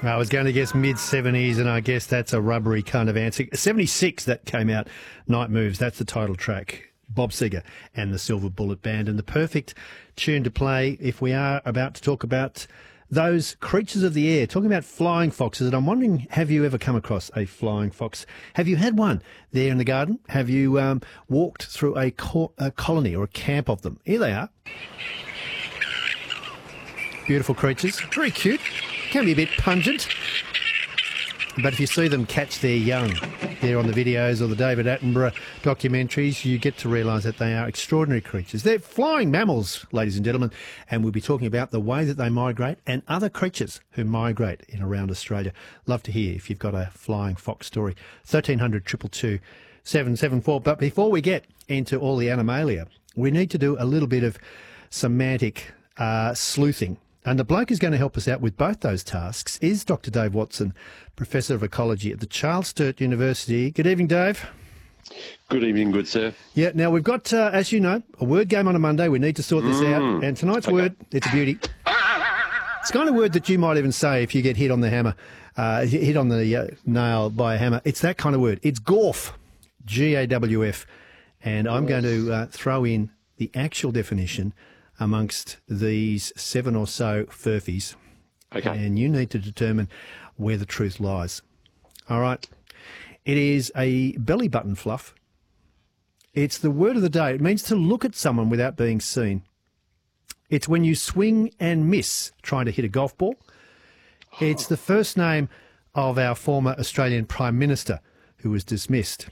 I was going to guess mid-70s, and I guess that's a rubbery kind of answer. 76, that came out, Night Moves, that's the title track. Bob Seger and the Silver Bullet Band, and the perfect tune to play if we are about to talk about those creatures of the air, talking about flying foxes. And I'm wondering, have you ever come across a flying fox? Have you had one there in the garden? Have you walked through a colony or a camp of them? Here they are. Beautiful creatures, very cute, can be a bit pungent. But if you see them catch their young there on the videos or the David Attenborough documentaries, you get to realise that they are extraordinary creatures. They're flying mammals, ladies and gentlemen, and we'll be talking about the way that they migrate and other creatures who migrate in around Australia. Love to hear if you've got a flying fox story. 1300 222 774. But before we get into all the animalia, we need to do a little bit of semantic sleuthing. And the bloke who's going to help us out with both those tasks is Dr. Dave Watson, Professor of Ecology at the Charles Sturt University. Good evening, Dave. Good evening, good sir. Yeah, now we've got, as you know, a word game on a Monday. We need to sort this out. And tonight's word, it's a beauty. It's the kind of word that you might even say if you get hit on the hammer, hit on the nail by a hammer. It's that kind of word. It's GAWF, G-A-W-F. And I'm going to throw in the actual definition amongst these 7 or so furfies. Okay. And you need to determine where the truth lies. All right. It is a belly button fluff. It's the word of the day. It means to look at someone without being seen. It's when you swing and miss trying to hit a golf ball. It's the first name of our former Australian Prime Minister, who was dismissed.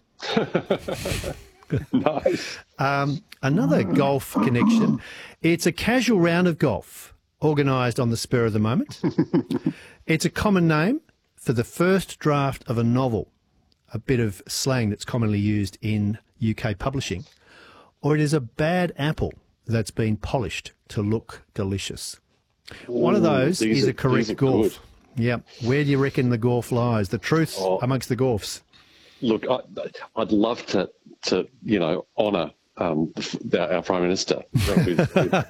Nice. Another golf connection. It's a casual round of golf organised on the spur of the moment. It's a common name for the first draft of a novel, a bit of slang that's commonly used in UK publishing. Or it is a bad apple that's been polished to look delicious. One of those is a correct GAWF. Yeah. Where do you reckon the GAWF lies? The truth amongst the GAWFs? Look, I'd love to honour our Prime Minister with